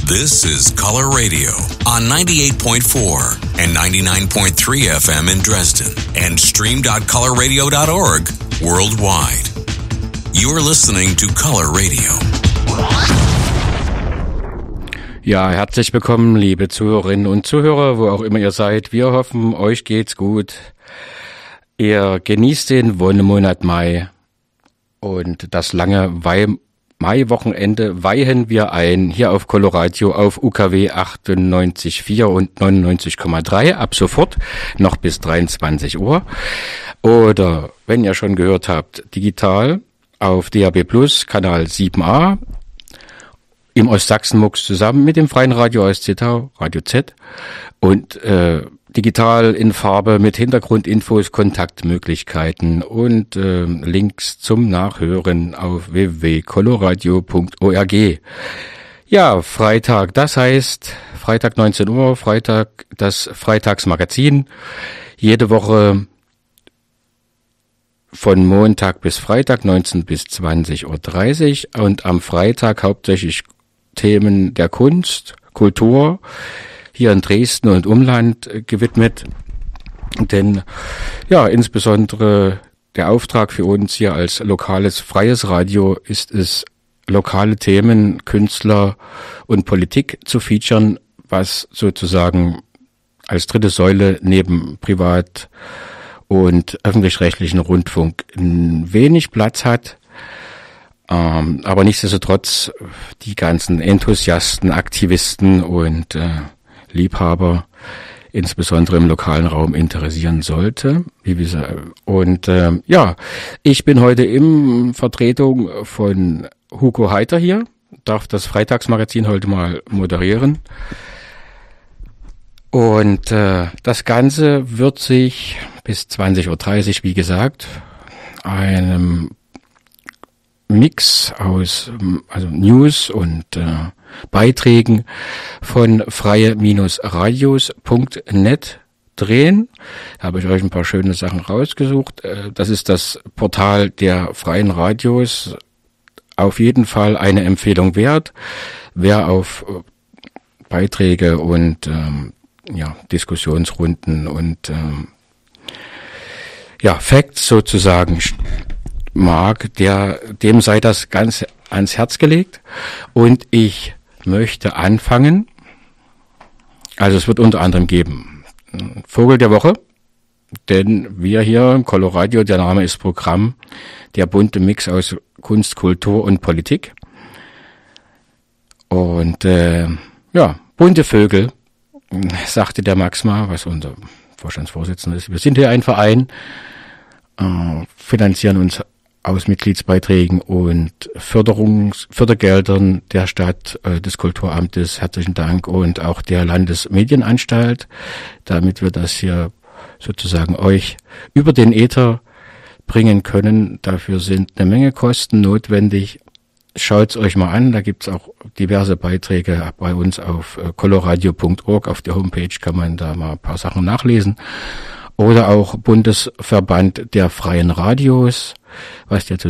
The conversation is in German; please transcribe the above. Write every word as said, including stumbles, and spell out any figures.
This is Color Radio on ninety-eight point four and ninety-nine point three F M in Dresden and stream dot color radio dot org worldwide. You're listening to Color Radio. Ja, herzlich willkommen, liebe Zuhörerinnen und Zuhörer, wo auch immer ihr seid. Wir hoffen, euch geht's gut. Ihr genießt den Wonnemonat Mai und das lange Weih- Mai-Wochenende weihen wir ein hier auf Coloradio auf U K W achtundneunzig Komma vier und neunundneunzig Komma drei ab sofort noch bis dreiundzwanzig Uhr. Oder, wenn ihr schon gehört habt, digital auf D A B Plus, Kanal sieben a, im Ostsachsen-Mux zusammen mit dem Freien Radio aus Zittau, Radio Z, und äh, digital in Farbe mit Hintergrundinfos, Kontaktmöglichkeiten und äh, Links zum Nachhören auf w w w punkt coloradio punkt org. Ja, Freitag, das heißt Freitag neunzehn Uhr, Freitag das Freitagsmagazin, jede Woche von Montag bis Freitag neunzehn bis zwanzig Uhr dreißig und am Freitag hauptsächlich Themen der Kunst, Kultur, hier in Dresden und Umland gewidmet. Denn ja, insbesondere der Auftrag für uns hier als lokales freies Radio ist es, lokale Themen, Künstler und Politik zu featuren, was sozusagen als dritte Säule neben Privat- und öffentlich-rechtlichen Rundfunk wenig Platz hat. Ähm, aber nichtsdestotrotz die ganzen Enthusiasten, Aktivisten und äh, Liebhaber insbesondere im lokalen Raum interessieren sollte. Wie wir, und äh, ja, ich bin heute in Vertretung von Hugo Heiter hier, darf das Freitagsmagazin heute mal moderieren. Und äh, das Ganze wird sich bis zwanzig Uhr dreißig, wie gesagt, einem Mix aus also News und äh, Beiträgen von freie Radios punkt net drehen. Da habe ich euch ein paar schöne Sachen rausgesucht. Das ist das Portal der freien Radios. Auf jeden Fall eine Empfehlung wert. Wer auf Beiträge und ähm, ja, Diskussionsrunden und ähm, ja, Facts sozusagen mag, der, dem sei das Ganze ans Herz gelegt. Und ich möchte anfangen. Also es wird unter anderem geben Vogel der Woche, denn wir hier im Coloradio, der Name ist Programm, der bunte Mix aus Kunst, Kultur und Politik. Und äh, ja, bunte Vögel, sagte der Max mal, was unser Vorstandsvorsitzender ist. Wir sind hier ein Verein, äh, finanzieren uns aus Mitgliedsbeiträgen und Förderungs, Fördergeldern der Stadt, äh, des Kulturamtes, herzlichen Dank, und auch der Landesmedienanstalt, damit wir das hier sozusagen euch über den Äther bringen können. Dafür sind eine Menge Kosten notwendig. Schaut's euch mal an, da gibt's auch diverse Beiträge bei uns auf äh, coloradio punkt org, auf der Homepage kann man da mal ein paar Sachen nachlesen. Oder auch Bundesverband der freien Radios, was der